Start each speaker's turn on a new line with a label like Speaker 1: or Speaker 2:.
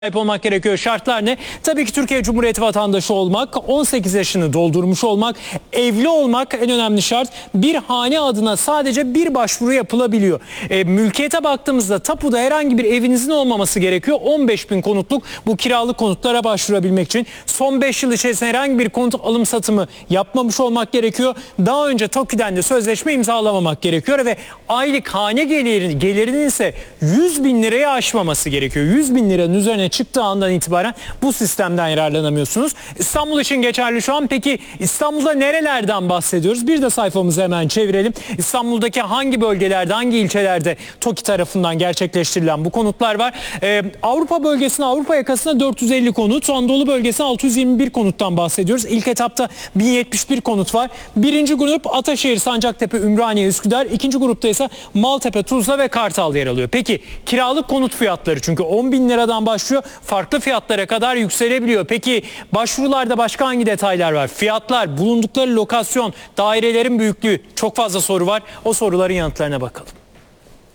Speaker 1: sahip olmak gerekiyor. Şartlar ne? Tabii ki Türkiye Cumhuriyeti vatandaşı olmak, 18 yaşını doldurmuş olmak, evli olmak en önemli şart. Bir hane adına sadece bir başvuru yapılabiliyor. Mülkiyete baktığımızda tapuda herhangi bir evinizin olmaması gerekiyor. 15.000 konutluk bu kiralık konutlara başvurabilmek için. Son 5 yıl içerisinde herhangi bir konut alım satımı yapmamış olmak gerekiyor. Daha önce TOKİ'den de sözleşme imzalamamak gerekiyor ve aylık hane gelirinin ise 100.000 lirayı aşmaması gerekiyor. 100.000 liranın üzerine çıktığı andan itibaren bu sistemden yararlanamıyorsunuz. İstanbul için geçerli şu an. Peki İstanbul'da nerelerden bahsediyoruz? Bir de sayfamızı hemen çevirelim. İstanbul'daki hangi bölgelerde, hangi ilçelerde TOKİ tarafından gerçekleştirilen bu konutlar var? Avrupa bölgesine, Avrupa yakasına 450 konut, Anadolu bölgesine 621 konuttan bahsediyoruz. İlk etapta 1071 konut var. Birinci grup Ataşehir, Sancaktepe, Ümraniye, Üsküdar. İkinci grupta ise Maltepe, Tuzla ve Kartal yer alıyor. Peki kiralık konut fiyatları, çünkü 10.000 liradan başlıyor, farklı fiyatlara kadar yükselebiliyor. Peki başvurularda başka hangi detaylar var? Fiyatlar, bulundukları lokasyon, dairelerin büyüklüğü, çok fazla soru var. O soruların yanıtlarına bakalım.